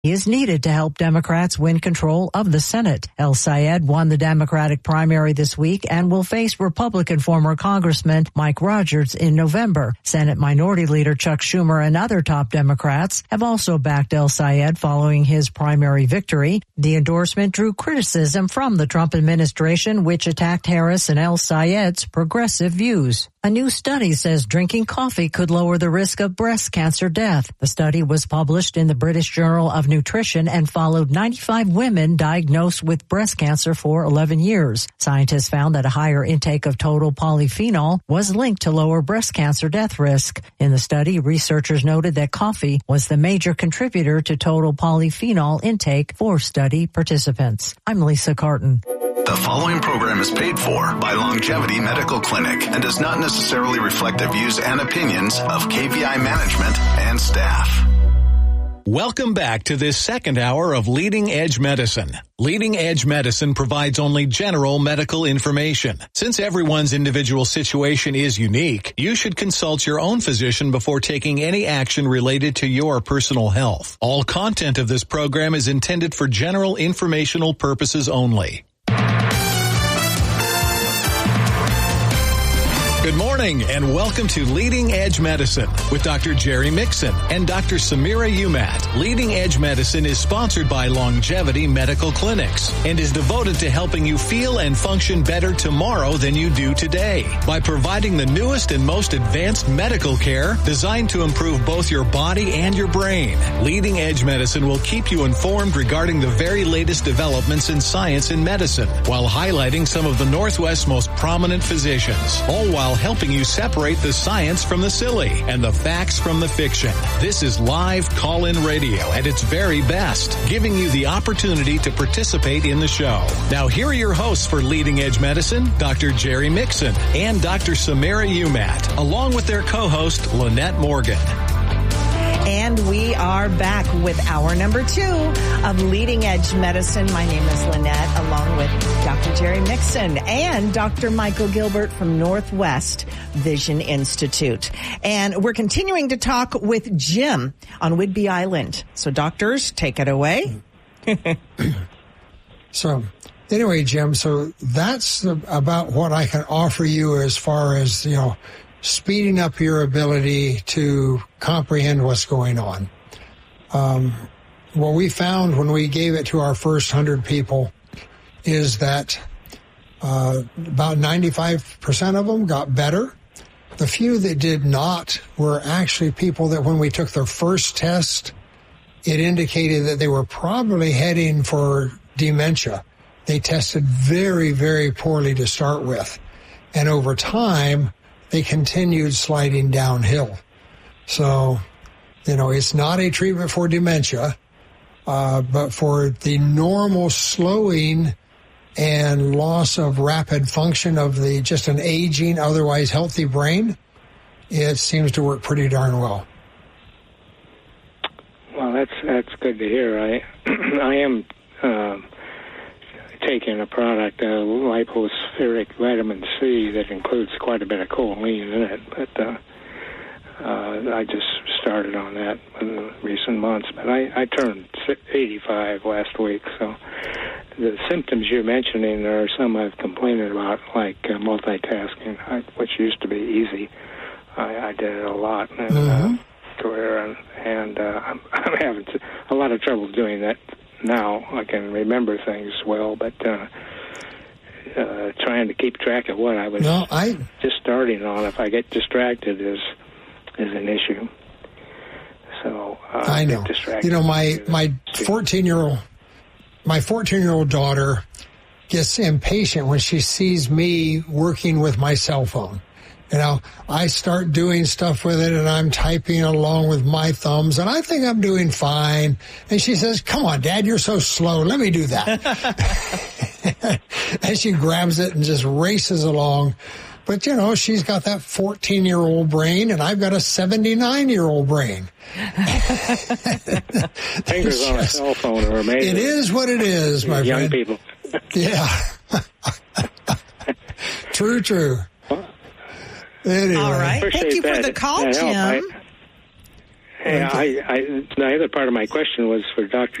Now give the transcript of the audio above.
is needed to help Democrats win control of the Senate. El Sayed won the Democratic primary this week and will face Republican former Congressman Mike Rogers in November. Senate Minority Leader Chuck Schumer and other top Democrats have also backed El Sayed following his primary victory. The endorsement drew criticism from the Trump administration, which attacked Harris and El Sayed's progressive views. A new study says drinking coffee could lower the risk of breast cancer death. The study was published in the British Journal of Nutrition and followed 95 women diagnosed with breast cancer for 11 years. Scientists found that a higher intake of total polyphenol was linked to lower breast cancer death risk. In the study, researchers noted that coffee was the major contributor to total polyphenol intake for study participants. I'm Lisa Carton. The following program is paid for by Longevity Medical Clinic and does not necessarily reflect the views and opinions of KVI management and staff. Welcome back to this second hour of Leading Edge Medicine. Leading Edge Medicine provides only general medical information. Since everyone's individual situation is unique, you should consult your own physician before taking any action related to your personal health. All content of this program is intended for general informational purposes only. Good morning and welcome to Leading Edge Medicine with Dr. Jerry Mixon and Dr. Samira Umat. Leading Edge Medicine is sponsored by Longevity Medical Clinics and is devoted to helping you feel and function better tomorrow than you do today by providing the newest and most advanced medical care designed to improve both your body and your brain. Leading Edge Medicine will keep you informed regarding the very latest developments in science and medicine while highlighting some of the Northwest's most prominent physicians, all while helping you separate the science from the silly and the facts from the fiction. This is live call-in radio at its very best, giving you the opportunity to participate in the show. Now, here are your hosts for Leading Edge Medicine, Dr. Jerry Mixon and Dr. Samira Umat, along with their co-host, Lynette Morgan. And we are back with hour number 2 of Leading Edge Medicine. My name is Lynette, along with Dr. Jerry Mixon and Dr. Michael Gilbert from Northwest Vision Institute. And we're continuing to talk with Jim on Whidbey Island. So doctors, take it away. So anyway, Jim, so that's about what I can offer you as far as, speeding up your ability to comprehend what's going on. What we found when we gave it to our first 100 people is that about 95% of them got better. The few that did not were actually people that when we took their first test, it indicated that they were probably heading for dementia. They tested very, very poorly to start with. And over time, they continued sliding downhill. So, it's not a treatment for dementia, but for the normal slowing and loss of rapid function of just an aging, otherwise healthy brain, it seems to work pretty darn well. Well, that's good to hear. I am taking a product, lipospheric vitamin C, that includes quite a bit of choline in it, but I just started on that in the recent months. But I turned 85 last week, so the symptoms you're mentioning are some I've complained about, like multitasking, which used to be easy. I did it a lot in my career, and I'm having a lot of trouble doing that now. I can remember things well, but trying to keep track of what I was just starting on, if I get distracted, is an issue. So I know. My 14-year-old daughter gets impatient when she sees me working with my cell phone. I start doing stuff with it, and I'm typing along with my thumbs, and I think I'm doing fine. And she says, "Come on, Dad, you're so slow. Let me do that." And she grabs it and just races along. But, she's got that 14-year-old brain, and I've got a 79-year-old brain. Fingers on a cell phone are amazing. It is what it is, my young friend. Young people. Yeah. True. Anyway. All right. Thank you for the call, Jim. The other part of my question was for Dr.